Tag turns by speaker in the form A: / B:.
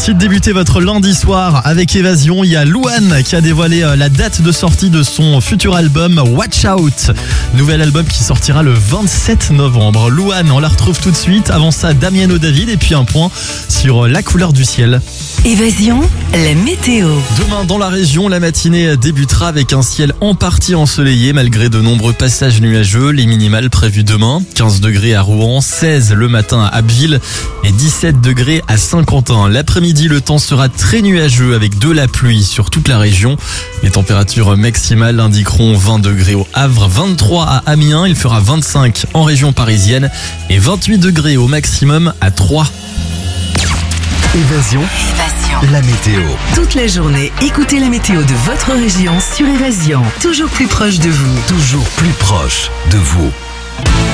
A: Merci de débuter votre lundi soir avec Évasion. Il y a Louane qui a dévoilé la date de sortie de son futur album Watch Out. Nouvel album qui sortira le 27 novembre. Louane, on la retrouve tout de suite. Avant ça, Damiano David et puis un point sur la couleur du ciel.
B: Évasion, la météo.
A: Demain dans la région, la matinée débutera avec un ciel en partie ensoleillé malgré de nombreux passages nuageux. Les minimales prévues demain, 15 degrés à Rouen, 16 le matin à Abbeville et 17 degrés à Saint-Quentin. L'après-midi, le temps sera très nuageux avec de la pluie sur toute la région. Les températures maximales indiqueront 20 degrés au Havre, 23 à Amiens, il fera 25 en région parisienne et 28 degrés au maximum à Troyes.
C: Évasion, la météo.
B: Toute la journée, écoutez la météo de votre région sur Évasion. Toujours plus proche de vous.
C: Toujours plus proche de vous.